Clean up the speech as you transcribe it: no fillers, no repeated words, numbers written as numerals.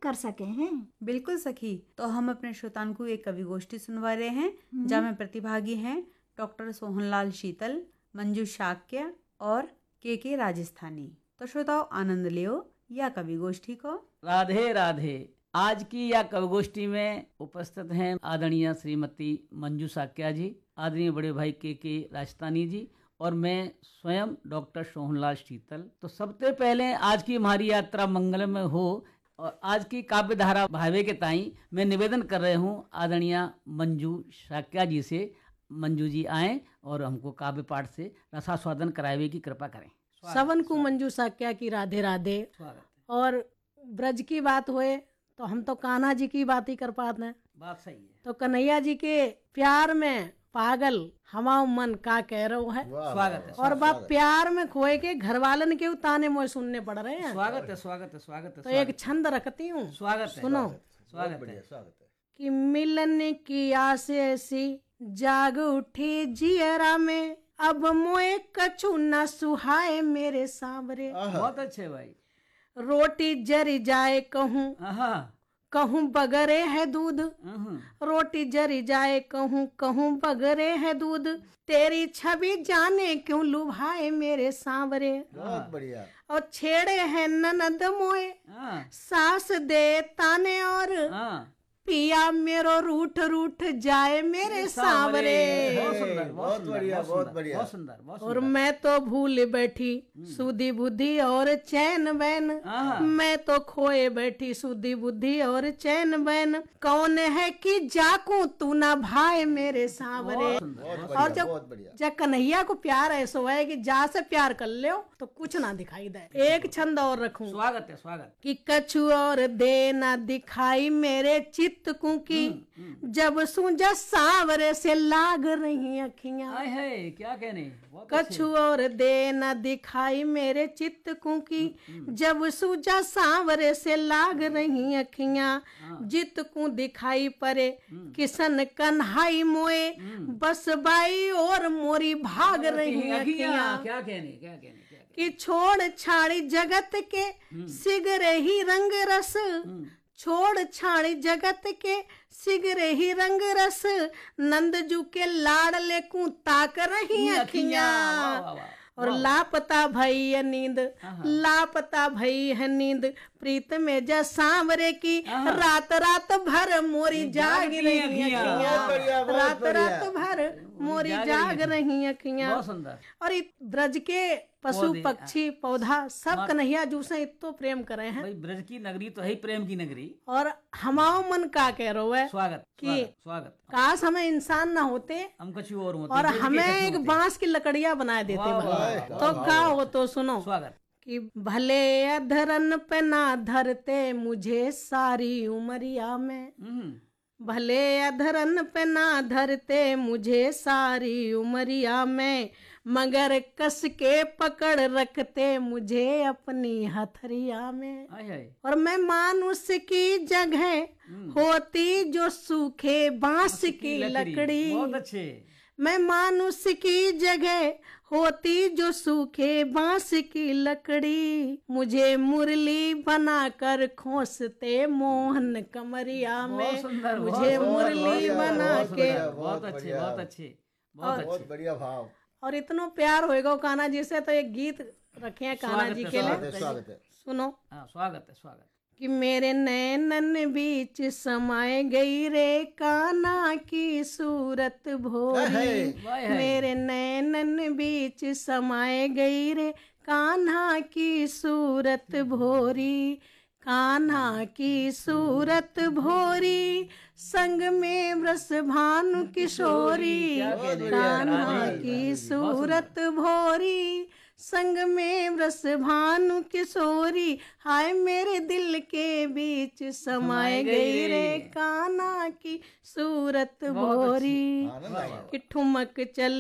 कर सके हैं। बिल्कुल सखी। तो हम अपने श्रोताओं को एक कवि गोष्ठी सुनवा रहे हैं जहाँ प्रतिभागी हैं डॉक्टर सोहनलाल शीतल, मंजू शाक्य और के राजस्थानी। तो श्रोताओ आनंद लियो या कवि गोष्ठी को। राधे राधे। आज की या कवि गोष्ठी में उपस्थित हैं आदरणीय श्रीमती मंजू शाक्या जी, आदरणीय बड़े भाई के राजस्थानी जी और मैं स्वयं डॉक्टर सोहनलाल शीतल। तो सबसे पहले आज की हमारी यात्रा मंगलमय हो और आज की काव्य धारा भावे के ताई मैं निवेदन कर रहे हूँ आदरणीय मंजू शाक्या जी से, मंजू जी आए और हमको काव्य पाठ से रसास्वादन करावे की कृपा करें। सवन को मंजू शाक्या की राधे राधे। और ब्रज की बात हुए तो हम तो कान्हा जी की बात ही कर पाते हैं। बात सही है। तो कन्हैया जी के प्यार में पागल हमाओ मन का कह रहो है। स्वागत है। और बाप प्यार में खोए के घर वालन के ताने मोए सुनने पड़ रहे हैं। स्वागत है, स्वागत है, स्वागत है। तो एक छंद रखती हूँ, स्वागत है, सुनो। स्वागत है। कि मिलन की आस ऐसी जाग उठी जियरा में, अब मोए कछु न सुहाए मेरे सांवरे। बहुत अच्छे भाई। रोटी जरी जाए कहूँ कहूँ बगरे है दूध, रोटी जरी जाए कहूँ कहूँ बगरे है दूध, तेरी छवि जाने क्यों लुभाए मेरे सांवरे। बहुत बढ़िया। और छेड़े है ननद मोए सास दे ताने और पिया मेरो रूठ रूठ जाए मेरे सांवरे। बहुत बढ़िया, बहुत बढ़िया, बहुत सुंदर। और मैं तो भूल बैठी सुधी बुद्धि और चैन बैन, मैं तो खोए बैठी सुधी बुद्धि और चैन बैन, कौन है कि जाकू तू ना भाई मेरे सांवरे। और जब कन्हैया को प्यार ऐसा है कि जा से प्यार कर लो तो कुछ ना दिखाई दे। एक छंद और रखूं। स्वागत है, स्वागत। कि कछु और दे ना दिखाई मेरे चित्त की, जब सूझा सांवरे से लाग रही अखियां। क्या कहने। कछु और दे न दिखाई मेरे चित्त की, जब सूझा सांवरे से लाग रही अखियां, जित को दिखाई परे किसन कन्हाई मोए, बस बाई और मोरी भाग रही अखियां। क्या कहने। कि छोड़ छाड़ी जगत के सिगरे ही रंग रस, छोड़ छाड़ी जगत के सिगरे ही रंग रस, नंदजू के लाडले को ताक रही अखियां। और लापता भई है नींद, लापता भई है नींद, प्रीत में जा सांवरे की, रात रात भर मोरी जाग रही अखियां, रात रात भर मोरी जाग रही अखियां। और ब्रज के पशु पक्षी पौधा सब कन्हैया जू से इतो प्रेम करे हैं। भाई ब्रज की नगरी तो है प्रेम की नगरी। और हमाओ मन का कह रहो है। स्वागत कि स्वागत। काश हमें इंसान ना होते, हम कुछ और होते और हमें एक बांस की लकड़ियां बना देते तो क्या हो। तो सुनो। स्वागत। कि भले अधरन पे ना धरते मुझे सारी उमरिया में, भले अधरन पे ना धरते मुझे सारी उमरिया में, मगर कस के पकड़ रखते मुझे अपनी हथरिया में। और मैं मानुष की जगह होती जो सूखे बांस की लकड़ी। बहुत अच्छे। मैं मानुष की जगह होती जो सूखे बांस की लकड़ी, मुझे मुरली बनाकर खोसते मोहन कमरिया में, मुझे मुरली बना के। बहुत अच्छे, बहुत अच्छे, बहुत बढ़िया भाव। और इतना प्यार होएगा कान्हा जी से तो एक गीत रखे हैं कान्हा जी के लिए। सुनो। स्वागत है, स्वागत। कि मेरे नैनन बीच समाए गई रे कान्हा की सूरत भोरी, मेरे नैनन बीच समाए गई रे कान्हा की सूरत भोरी, कान्हा की सूरत भोरी, संग में वृष भानु किशोरी, कान्हा की सूरत भोरी, संग में वृष भानु किशोरी, हाय मेरे दिल के बीच समाए गई रे कान्हा की सूरत भोरी। कि ठुमक चले